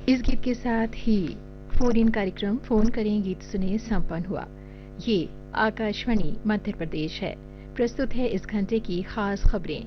इस गीत के साथ ही फोन इन कार्यक्रम फोन करें गीत सुने संपन्न हुआ। ये आकाशवाणी मध्य प्रदेश है। प्रस्तुत है इस घंटे की खास खबरें।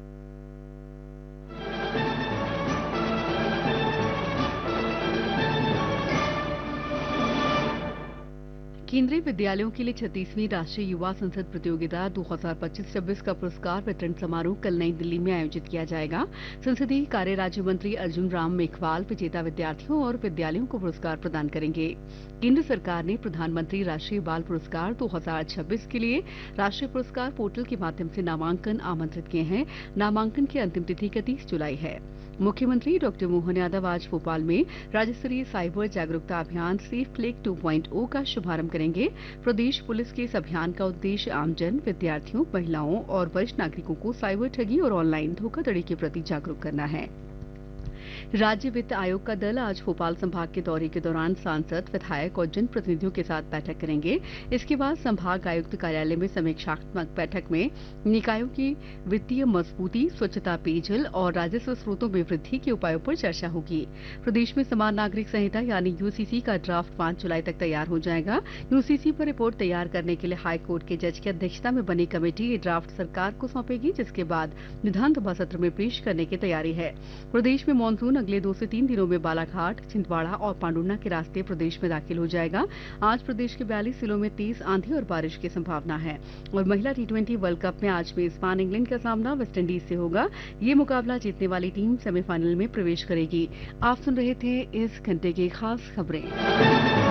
केंद्रीय विद्यालयों के लिए 36वीं राष्ट्रीय युवा संसद प्रतियोगिता 2025-26 का पुरस्कार वितरण समारोह कल नई दिल्ली में आयोजित किया जाएगा। संसदीय कार्य राज्य मंत्री अर्जुन राम मेघवाल विजेता विद्यार्थियों और विद्यालयों को पुरस्कार प्रदान करेंगे। केंद्र सरकार ने प्रधानमंत्री राष्ट्रीय बाल पुरस्कार 2026 के लिए राष्ट्रीय पुरस्कार पोर्टल के माध्यम से नामांकन आमंत्रित किए हैं। नामांकन की अंतिम तिथि 31 जुलाई है। मुख्यमंत्री डॉक्टर मोहन यादव आज भोपाल में राज्य स्तरीय साइबर जागरूकता अभियान सेफ क्लिक 2.0 का शुभारंभ करेंगे। प्रदेश पुलिस के इस अभियान का उद्देश्य आमजन, विद्यार्थियों, महिलाओं और वरिष्ठ नागरिकों को साइबर ठगी और ऑनलाइन धोखाधड़ी के प्रति जागरूक करना है। राज्य वित्त आयोग का दल आज भोपाल संभाग के दौरे के दौरान सांसद, विधायक और जनप्रतिनिधियों के साथ बैठक करेंगे। इसके बाद संभाग आयुक्त कार्यालय में समीक्षात्मक बैठक में निकायों की वित्तीय मजबूती, स्वच्छता, पेयजल और राजस्व स्रोतों में वृद्धि के उपायों पर चर्चा होगी। प्रदेश में समान नागरिक संहिता यानी यूसीसी का ड्राफ्ट 5 जुलाई तक तैयार हो जाएगा। यूसीसी पर रिपोर्ट तैयार करने के लिए हाईकोर्ट के जज की अध्यक्षता में बनी कमेटी ये ड्राफ्ट सरकार को सौंपेगी, जिसके बाद विधानसभा सत्र में पेश करने की तैयारी है। प्रदेश में मानसून अगले 2 से 3 दिनों में बालाघाट, छिंदवाड़ा और पांडुर्ना के रास्ते प्रदेश में दाखिल हो जाएगा। आज प्रदेश के 42 जिलों में तेज आंधी और बारिश की संभावना है। और महिला T20 वर्ल्ड कप में आज मेजबान इंग्लैंड का सामना वेस्टइंडीज से होगा। ये मुकाबला जीतने वाली टीम सेमीफाइनल में प्रवेश करेगी। आप सुन रहे थे इस घंटे की खास खबरें।